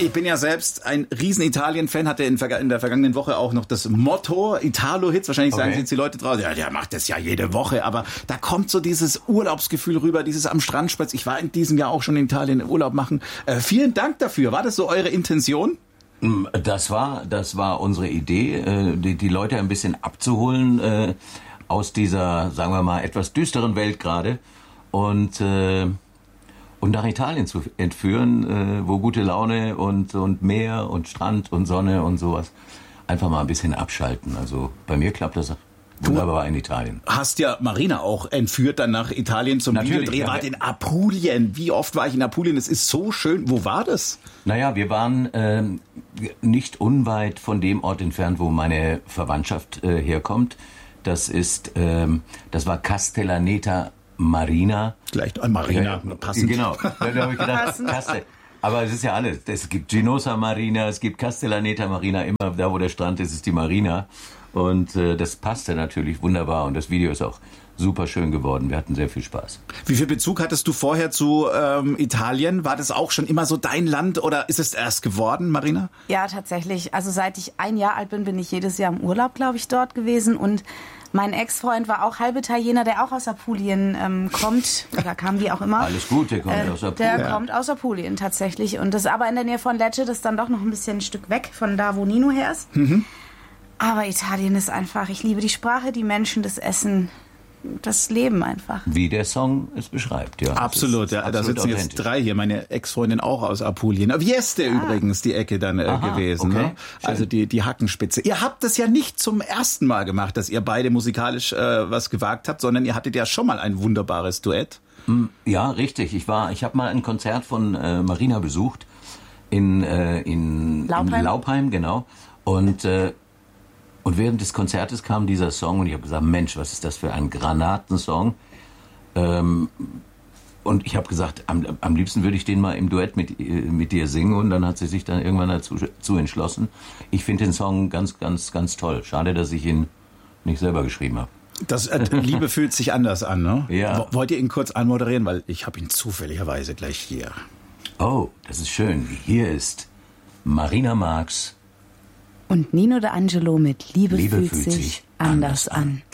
Ich bin ja selbst ein riesen Italien-Fan, hatte in der vergangenen Woche auch noch das Motto Italo-Hits. Wahrscheinlich sagen jetzt die Leute draußen, ja, der macht das ja jede Woche. Aber da kommt so dieses Urlaubsgefühl rüber, dieses am Strand spazieren. Ich war in diesem Jahr auch schon in Italien Urlaub machen. Vielen Dank dafür. War das so eure Intention? Das war unsere Idee, die Leute ein bisschen abzuholen aus dieser, sagen wir mal, etwas düsteren Welt gerade und nach Italien zu entführen, wo gute Laune und Meer und Strand und Sonne und sowas. Einfach mal ein bisschen abschalten. Also bei mir klappt das wunderbar in Italien. Hast ja Marina auch entführt dann nach Italien zum Videodreh. Ihr wart in Apulien. Wie oft war ich in Apulien? Es ist so schön. Wo war das? Naja, wir waren nicht unweit von dem Ort entfernt, wo meine Verwandtschaft herkommt. Das war Castellaneta Marina. Gleich Marina, passend. Genau, da habe ich gedacht, aber es ist ja alles. Es gibt Ginosa Marina, es gibt Castellaneta Marina, immer da, wo der Strand ist, ist die Marina. Und das passte natürlich wunderbar und das Video ist auch super schön geworden. Wir hatten sehr viel Spaß. Wie viel Bezug hattest du vorher zu Italien? War das auch schon immer so dein Land oder ist es erst geworden, Marina? Ja, tatsächlich. Also seit ich 1 Jahr alt bin, bin ich jedes Jahr im Urlaub, glaube ich, dort gewesen. Und mein Ex-Freund war auch halb Italiener, der auch aus Apulien kommt. Oder kam wie auch immer. Alles gut, der kommt aus Apulien. Der kommt aus Apulien tatsächlich. Und das ist aber in der Nähe von Lecce, das ist dann doch noch ein bisschen ein Stück weg von da, wo Nino her ist. Mhm. Aber Italien ist einfach, ich liebe die Sprache, die Menschen, das Essen, das Leben einfach. Wie der Song es beschreibt, ja. Absolut, ja. Da sitzen jetzt 3 hier, meine Ex-Freundin auch aus Apulien. Vieste übrigens, die Ecke dann gewesen. Okay. Ne? Also die Hackenspitze. Ihr habt das ja nicht zum ersten Mal gemacht, dass ihr beide musikalisch was gewagt habt, sondern ihr hattet ja schon mal ein wunderbares Duett. Ja, richtig. Ich habe mal ein Konzert von Marina besucht in Laupheim, genau. Und während des Konzertes kam dieser Song und ich habe gesagt, Mensch, was ist das für ein Granatensong? Und ich habe gesagt, am liebsten würde ich den mal im Duett mit dir singen. Und dann hat sie sich dann irgendwann dazu entschlossen. Ich finde den Song ganz, ganz, ganz toll. Schade, dass ich ihn nicht selber geschrieben habe. Das Liebe fühlt sich anders an, ne? Ja. Wollt ihr ihn kurz anmoderieren? Weil ich habe ihn zufälligerweise gleich hier. Oh, das ist schön. Hier ist Marina Marx und Nino D'Angelo mit Liebe fühlt sich anders an.